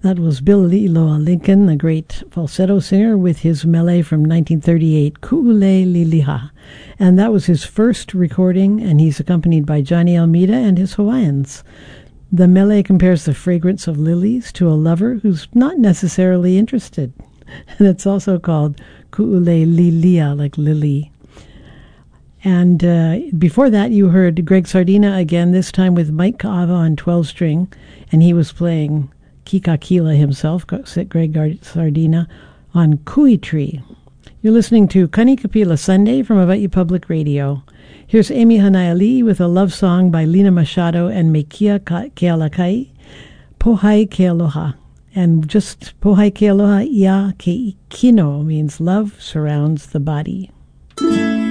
That was Bill Iloa Lincoln, a great falsetto singer, with his mele from 1938, Ku'ulei-Liliha. And that was his first recording, and he's accompanied by Johnny Almeida and his Hawaiians. The mele compares the fragrance of lilies to a lover who's not necessarily interested. And it's also called Ku'ulei-Lilia, like lily. And before that, you heard Greg Sardina again, this time with Mike Kaava on 12-string, and he was playing Kikakila himself, Greg Sardina, on Kui Tree. You're listening to Kanikapila Sunday from Hawaii Public Radio. Here's Amy Hanaiali with a love song by Lina Machado and Mekia Kealakai, Pohai Kealoha. And just Pohai Kealoha Ia Ke Kino means love surrounds the body.